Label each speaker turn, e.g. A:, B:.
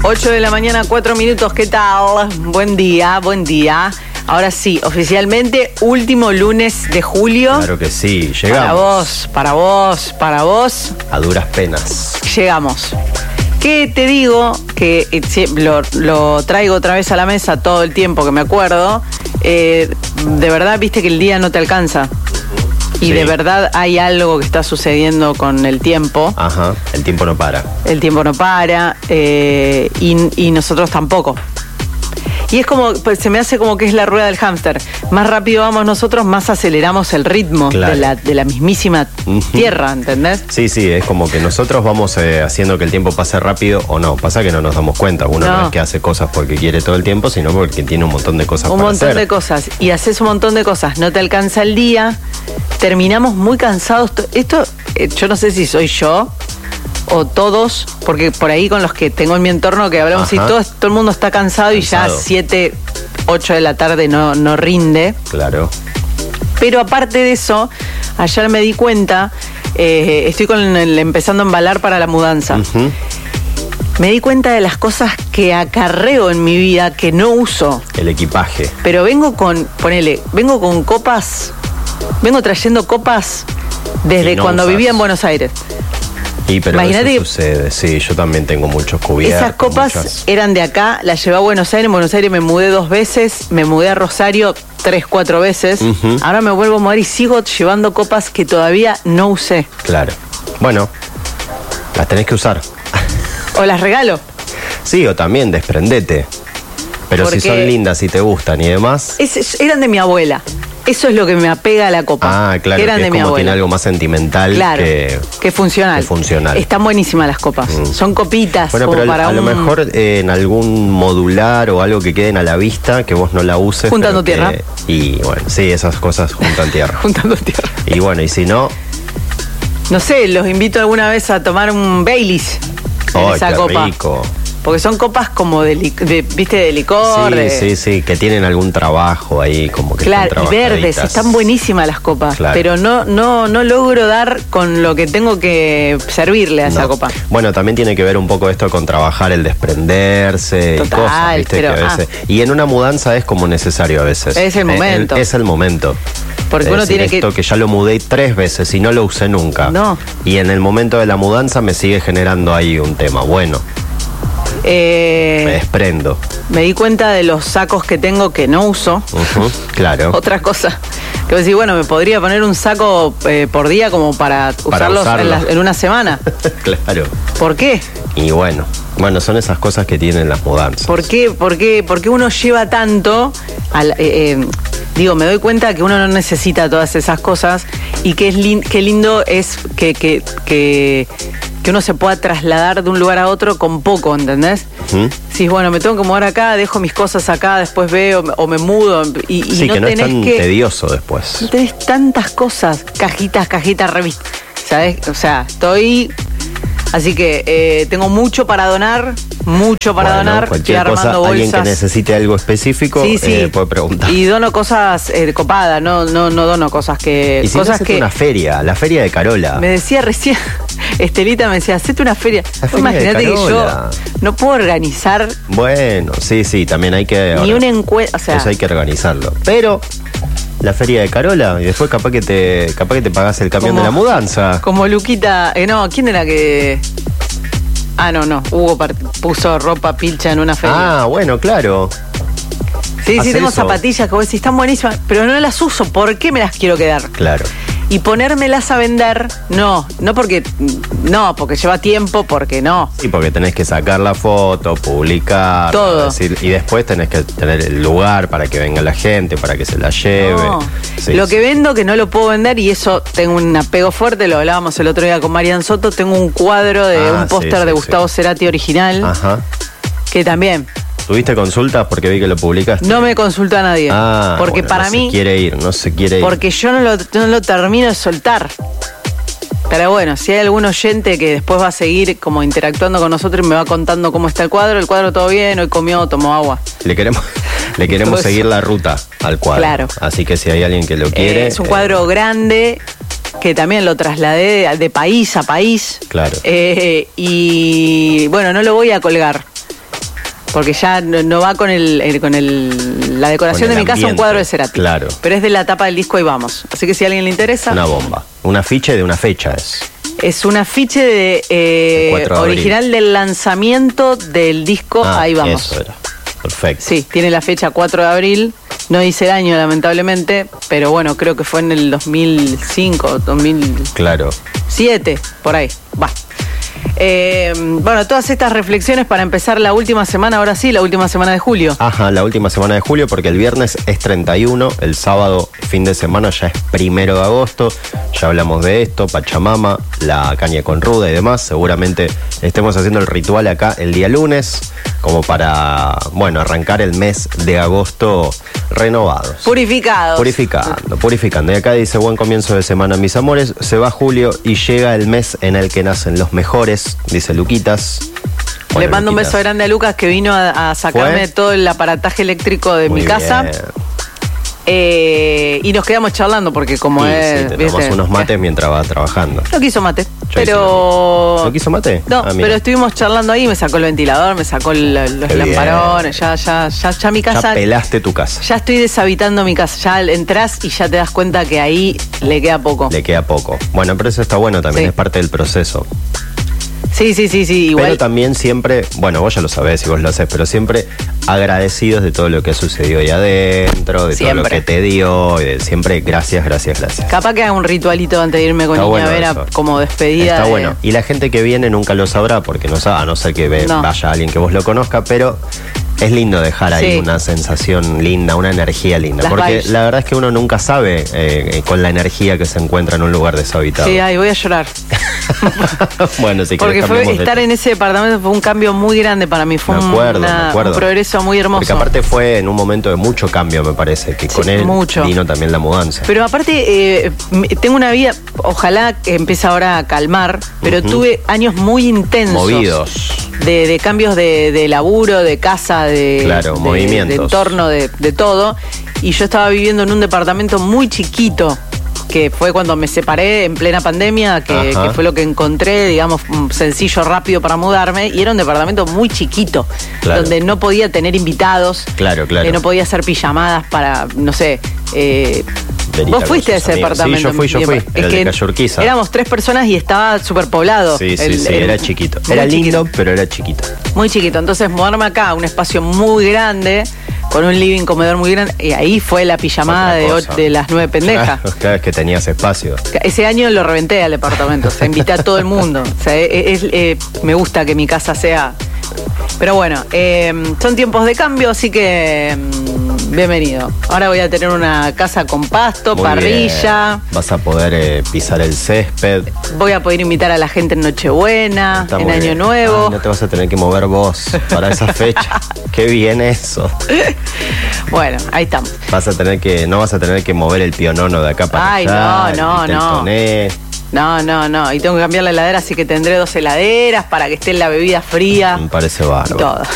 A: 8 de la mañana, 4 minutos, ¿qué tal? Buen día, buen día. Ahora sí, oficialmente, último lunes de julio.
B: Claro que sí, llegamos.
A: Para vos.
B: A duras penas.
A: Llegamos. ¿Qué te digo? Que lo traigo otra vez a la mesa todo el tiempo que me acuerdo. De verdad, viste que el día no te alcanza. Y
B: sí.
A: De verdad hay algo que está sucediendo con el tiempo.
B: Ajá, el tiempo no para.
A: El tiempo no para, y nosotros tampoco. Y es como, pues, se me hace como que es la rueda del hámster. Más rápido vamos nosotros, más aceleramos el ritmo, claro, de la mismísima Tierra, ¿entendés?
B: Sí, es como que nosotros vamos haciendo que el tiempo pase rápido o no. Pasa que no nos damos cuenta. Uno no es que hace cosas porque quiere todo el tiempo, sino porque tiene un montón de cosas para hacer.
A: Un montón de cosas. Y haces un montón de cosas. No te alcanza el día. Terminamos muy cansados. Esto, yo no sé si soy yo o todos, porque por ahí con los que tengo en mi entorno que hablamos, y todo el mundo está cansado y ya 7, 8 de la tarde no rinde.
B: Claro.
A: Pero aparte de eso, ayer me di cuenta, estoy empezando a embalar para la mudanza. Me di cuenta de las cosas que acarreo en mi vida que no uso.
B: El equipaje.
A: Pero vengo con copas, vengo trayendo copas desde cuando vivía en Buenos Aires.
B: Pero imagínate, eso sucede, sí, yo también tengo muchos cubiertos.
A: Esas copas eran de acá, las llevé a Buenos Aires. En Buenos Aires me mudé 2 veces, me mudé a Rosario 3, 4 veces. Ahora me vuelvo a mudar y sigo llevando copas que todavía no usé.
B: Claro. Bueno, las tenés que usar.
A: ¿O las regalo?
B: Sí, o también desprendete. Pero porque si son lindas y te gustan y demás.
A: Eran de mi abuela. Eso es lo que me apega a la copa.
B: Ah, claro, que eran de mi abuela. Tiene algo más sentimental,
A: claro, que funcional. Están buenísimas las copas. Son copitas.
B: Bueno, pero a lo mejor en algún modular o algo que queden a la vista, que vos no la uses.
A: Juntando tierra.
B: Y bueno, sí, esas cosas juntan tierra.
A: Juntando tierra.
B: Y bueno, y si no.
A: No sé, los invito alguna vez a tomar un Baileys en esa copa.
B: Rico.
A: Porque son copas como ¿viste? De licor.
B: Sí, que tienen algún trabajo ahí, como que
A: claro, y verdes, están buenísimas las copas. Claro. Pero no logro dar con lo que tengo que servirle a esa copa.
B: Bueno, también tiene que ver un poco esto con trabajar el desprenderse.
A: Total,
B: y cosas, ¿viste?
A: Pero,
B: que a veces, y en una mudanza es como necesario a veces.
A: Es el momento.
B: Es el momento.
A: Porque uno tiene
B: esto que ya lo mudé 3 veces y no lo usé nunca.
A: No.
B: Y en el momento de la mudanza me sigue generando ahí un tema. Bueno. Me desprendo.
A: Me di cuenta de los sacos que tengo que no uso.
B: Claro.
A: Otra cosa. Que decir, bueno, me podría poner un saco por día como para usarlos en una semana.
B: Claro.
A: ¿Por qué?
B: Y bueno, son esas cosas que tienen las mudanzas.
A: ¿Por qué uno lleva tanto? Me doy cuenta que uno no necesita todas esas cosas y que qué lindo es que uno se pueda trasladar de un lugar a otro con poco, ¿entendés? Sí, bueno, me tengo que mudar acá, dejo mis cosas acá, después veo o me mudo y
B: sí,
A: no
B: que no
A: tenés
B: es tan tedioso después.
A: No tenés tantas cosas, cajitas, revistas, ¿sabés? O sea, así que tengo mucho para donar,
B: cualquier cosa, alguien que necesite algo específico, puede preguntar.
A: Y dono cosas copadas, no dono cosas que...
B: Y si
A: cosas
B: no,
A: que
B: una feria, la feria de Carola.
A: Me decía recién, Estelita me decía, hacete una feria. Imagínate que yo no puedo organizar...
B: Bueno, sí, también hay que...
A: Ni un encuentro, o sea...
B: Eso hay que organizarlo. Pero... La feria de Carola, y después capaz que te pagás el camión de la mudanza.
A: Como Luquita, ¿quién era que...? No, Hugo puso ropa pilcha en una feria.
B: Ah, bueno, claro.
A: Sí, tengo zapatillas que vos decís, están buenísimas, pero no las uso, ¿por qué me las quiero quedar?
B: Claro.
A: Y ponérmelas a vender, no porque lleva tiempo, porque no.
B: Sí, porque tenés que sacar la foto, publicar,
A: todo.
B: Y después tenés que tener el lugar para que venga la gente, para que se la lleve.
A: No. Lo que vendo que no lo puedo vender, y eso tengo un apego fuerte, lo hablábamos el otro día con Marian Soto, tengo un cuadro de un póster de Gustavo Cerati original.
B: Ajá.
A: Que también...
B: ¿Tuviste consultas? Porque vi que lo publicaste.
A: No me consultó a nadie. Porque para mí...
B: No se quiere ir.
A: Porque yo no lo termino de soltar. Pero bueno, si hay algún oyente que después va a seguir como interactuando con nosotros y me va contando cómo está el cuadro todo bien, hoy comió, tomó agua.
B: Le queremos seguir la ruta al cuadro.
A: Claro.
B: Así que si hay alguien que lo quiere...
A: Es un cuadro grande... que también lo trasladé de país a país.
B: Claro.
A: Y bueno, no lo voy a colgar. Porque ya no va con la decoración
B: Con el
A: de mi casa, un
B: ambiente,
A: cuadro de Cerati.
B: claro.
A: Pero es de la tapa del disco y vamos. Así que si a alguien le interesa.
B: Una bomba. Un afiche de una fecha es.
A: Es un afiche de
B: 4 de abril.
A: original del lanzamiento del disco Ahí Vamos.
B: Eso era. Perfecto.
A: Sí, tiene la fecha 4 de abril. No dice el año, lamentablemente, pero bueno, creo que fue en el 2005, 2007,
B: Claro.
A: por ahí. Va. Bueno, todas estas reflexiones para empezar la última semana, ahora sí, la última semana de julio.
B: Ajá, la última semana de julio, porque el viernes es 31, el sábado, fin de semana, ya es 1 de agosto. Ya hablamos de esto, Pachamama, la caña con ruda y demás. Seguramente estemos haciendo el ritual acá el día lunes, como para, bueno, arrancar el mes de agosto renovados.
A: Purificados.
B: Purificando. Y acá dice, buen comienzo de semana, mis amores. Se va julio y llega el mes en el que nacen los mejores, dice Luquitas.
A: Le
B: Bueno,
A: mando un
B: Luquitas.
A: beso grande a Lucas, que vino a sacarme
B: ¿Fue?
A: todo el aparataje eléctrico de
B: Muy
A: mi casa.
B: bien.
A: Y nos quedamos charlando porque como
B: Sí,
A: es...
B: sí, te tomas
A: ¿viste?
B: unos mates mientras vas trabajando.
A: No quiso mate,
B: Yo
A: pero...
B: ¿No quiso mate?
A: No,
B: Ah, mira.
A: pero estuvimos charlando ahí, me sacó el ventilador, me sacó los
B: Qué bien.
A: lamparones, ya mi casa...
B: Ya pelaste tu casa.
A: Ya estoy deshabitando mi casa, ya entras y ya te das cuenta que ahí le queda poco.
B: Le queda poco. Bueno, pero eso está bueno también,
A: Sí.
B: es parte del proceso.
A: Sí, igual.
B: Pero también siempre, bueno, vos ya lo sabés y vos lo haces, pero siempre agradecidos de todo lo que sucedió ahí adentro, de todo lo
A: Siempre.
B: que te dio, y de siempre gracias.
A: Capaz que haga un ritualito antes de irme con
B: Está
A: Niña
B: bueno
A: Vera
B: eso.
A: como despedida.
B: Está
A: de-
B: bueno. Y la gente que viene nunca lo sabrá, porque no sabe, a no ser que
A: No.
B: vaya alguien que vos lo conozca, pero es lindo dejar ahí
A: Sí.
B: una sensación linda, una energía linda.
A: Las
B: porque
A: vibes.
B: la verdad es que uno nunca sabe con la energía que se encuentra en un lugar deshabitado.
A: Sí, ay, voy a llorar.
B: Bueno, si
A: Porque
B: querés
A: fue
B: cambiamos de
A: estar
B: tema.
A: en ese departamento fue un cambio muy grande para mí. Fue
B: Me acuerdo.
A: un progreso muy hermoso.
B: Porque aparte fue en un momento de mucho cambio, me parece, que con él
A: mucho.
B: vino también la mudanza.
A: Pero aparte, tengo una vida, ojalá que empiece ahora a calmar, pero
B: Ujú.
A: tuve años muy intensos.
B: Movidos.
A: De cambios de laburo, de casa,
B: Claro, movimientos.
A: de entorno, de todo. Y yo estaba viviendo en un departamento muy chiquito, que fue cuando me separé en plena pandemia, que
B: Ajá.
A: fue lo que encontré, digamos, sencillo, rápido para mudarme. Y era un departamento muy chiquito,
B: Claro.
A: donde no podía tener invitados.
B: Claro.
A: No podía hacer pijamadas para, no sé.
B: Verita
A: Vos fuiste a
B: con sus
A: ese
B: amigos.
A: departamento.
B: Sí, yo fui. Era el de Calle Urquiza.
A: Éramos 3 personas y estaba súper poblado.
B: Sí, era chiquito.
A: muy
B: Era
A: chiquito.
B: lindo, pero era chiquito.
A: Muy chiquito. Entonces, mudarme acá a un espacio muy grande, con un living comedor muy grande, y ahí fue la pijamada
B: Otra cosa.
A: de las 9 pendejas.
B: Claro, es que tenías espacio.
A: Ese año lo reventé al departamento, o sea, invité a todo el mundo. O sea, me gusta que mi casa sea... Pero bueno, son tiempos de cambio, así que bienvenido. Ahora voy a tener una casa con pasto,
B: Muy
A: parrilla.
B: bien. Vas a poder pisar el césped.
A: Voy a poder invitar a la gente en Nochebuena,
B: Está
A: en
B: muy
A: Año
B: bien.
A: Nuevo.
B: Ay, no te vas a tener que mover vos para esa fecha. Qué bien eso.
A: Bueno, ahí estamos.
B: No vas a tener que mover el pionono de acá para
A: Ay,
B: allá.
A: no.
B: el toné.
A: No. Y tengo que cambiar la heladera, así que tendré 2 heladeras para que esté la bebida fría.
B: Me parece bárbaro.
A: Todo.